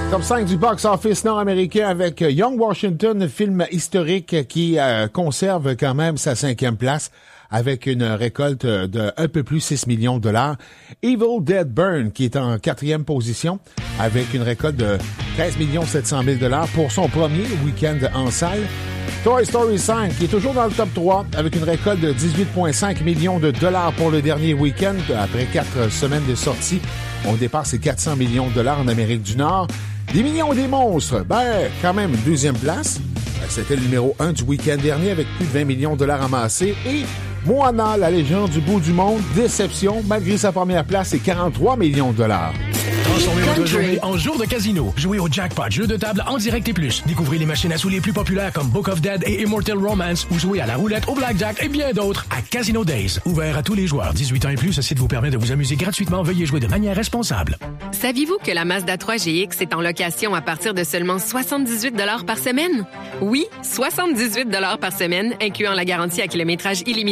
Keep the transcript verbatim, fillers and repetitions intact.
Top cinq du box-office nord-américain avec Young Washington, film historique qui euh, conserve quand même sa cinquième place avec une récolte de un peu plus six millions de dollars. Evil Dead Burn qui est en quatrième position avec une récolte de treize millions sept cent mille dollars pour son premier week-end en salle. Toy Story cinq qui est toujours dans le top trois avec une récolte de dix-huit virgule cinq millions de dollars pour le dernier week-end. Après quatre semaines de sortie, on dépasse les quatre cents millions de dollars en Amérique du Nord. Des millions des monstres, ben, quand même une deuxième place. C'était le numéro un du week-end dernier avec plus de vingt millions de dollars amassés. Et Moana, la légende du bout du monde, déception, malgré sa première place, c'est quarante-trois millions de dollars. Transformez votre journée en jour de casino. Jouez au jackpot, jeu de table en direct et plus. Découvrez les machines à sous les plus populaires comme Book of Dead et Immortal Romance ou jouez à la roulette, au blackjack et bien d'autres à Casino Days. Ouvert à tous les joueurs. dix-huit ans et plus, ce site vous permet de vous amuser gratuitement. Veuillez jouer de manière responsable. Saviez-vous que la Mazda trois G X est en location à partir de seulement soixante-dix-huit dollars par semaine? Oui, soixante-dix-huit dollars par semaine, incluant la garantie à kilométrage illimité.